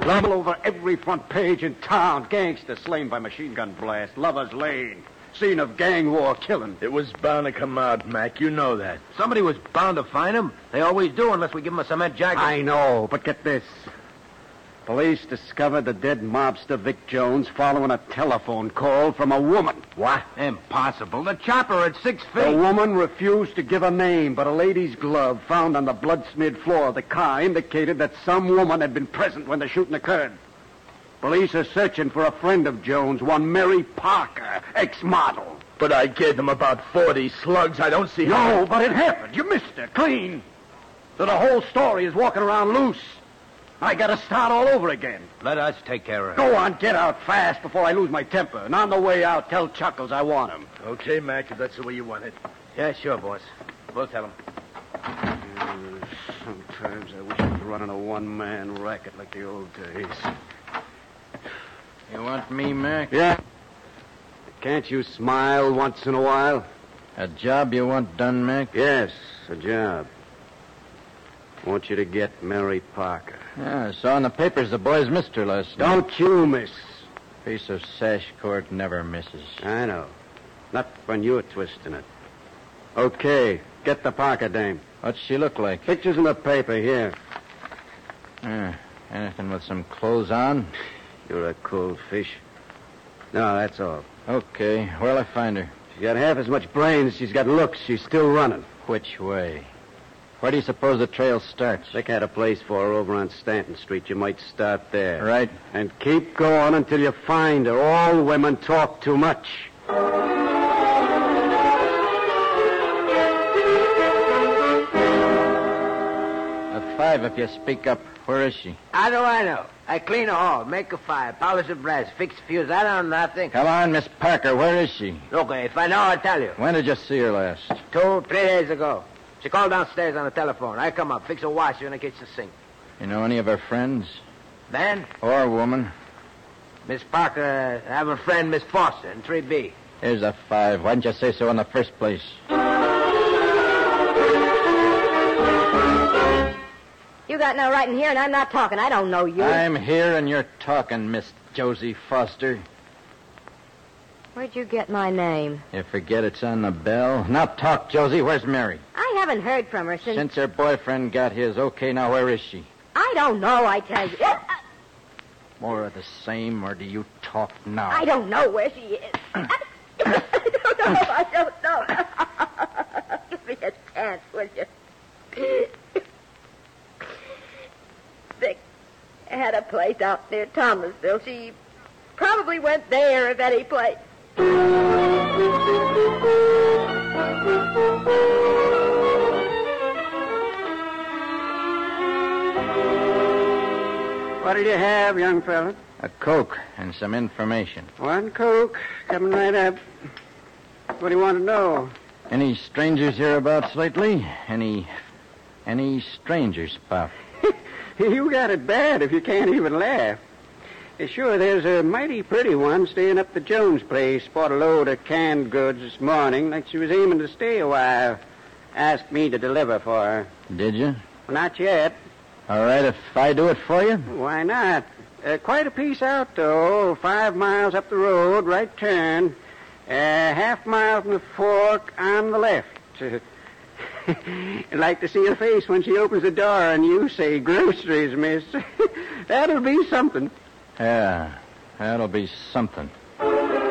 All over every front page in town. Gangster slain by machine gun blast. Lover's Lane. Scene of gang war killing. It was bound to come out, Mac. You know that. Somebody was bound to find him. They always do unless we give them a cement jacket. I know, but get this. Police discovered the dead mobster Vic Jones following a telephone call from a woman. What? Impossible. The chopper at 6 feet. The woman refused to give a name, but a lady's glove found on the blood-smeared floor of the car indicated that some woman had been present when the shooting occurred. Police are searching for a friend of Jones, one Mary Parker, ex-model. But I gave them about 40 slugs. I don't see how... No, but it happened. You missed her, clean. So the whole story is walking around loose. I got to start all over again. Let us take care of it. Go on, get out fast before I lose my temper. And on the way out, tell Chuckles I want him. Okay, Mac, if that's the way you want it. Yeah, sure, boss. We'll tell him. Sometimes I wish I was running a one-man racket like the old days. You want me, Mac? Yeah. Can't you smile once in a while? A job you want done, Mac? Yes, a job. I want you to get Mary Parker. Yeah, I saw in the papers the boys missed her last night. Don't you miss. Piece of sash cord never misses. I know. Not when you're twisting it. Okay, get the Parker dame. What's she look like? Pictures in the paper, here. Anything with some clothes on? You're a cold fish. No, that's all. Okay, where'll I find her? She's got half as much brains as she's got looks. She's still running. Which way? Where do you suppose the trail starts? Vic had a place for her over on Stanton Street. You might start there. Right. And keep going until you find her. All women talk too much. A 5 if you speak up. Where is she? How do I know? I clean a hall, make a fire, polish the brass, fix the fuse. I don't know nothing. Come on, Miss Parker. Where is she? Okay, if I know, I'll tell you. When did you see her last? 2-3 days ago. She called downstairs on the telephone. I come up, fix a washer in the kitchen sink. You know any of her friends? Man? Or woman? Miss Parker, I have a friend, Miss Foster, in 3B. Here's a 5. Why didn't you say so in the first place? You got no right in here, and I'm not talking. I don't know you. I'm here, and you're talking, Miss Josie Foster. Where'd you get my name? You forget it's on the bell? Now talk, Josie. Where's Mary? I haven't heard from her since... Since her boyfriend got his. Okay, now where is she? I don't know, I tell you. More of the same, or do you talk now? I don't know where she is. I don't know. Give me a chance, will you? Vic had a place out near Thomasville. She probably went there, if any place. What'll you have, young fella? A Coke and some information. One Coke, coming right up. What do you want to know? Any strangers hereabouts lately? Any strangers, Pop? You got it bad if you can't even laugh. Sure, there's a mighty pretty one staying up the Jones place. Bought a load of canned goods this morning, like she was aiming to stay a while. Asked me to deliver for her. Did you? Well, not yet. All right, if I do it for you? Why not? Quite a piece out, though. 5 miles up the road, right turn. Half mile from the fork on the left. I'd like to see her face when she opens the door and you say, groceries, miss. That'll be something. Yeah, that'll be something.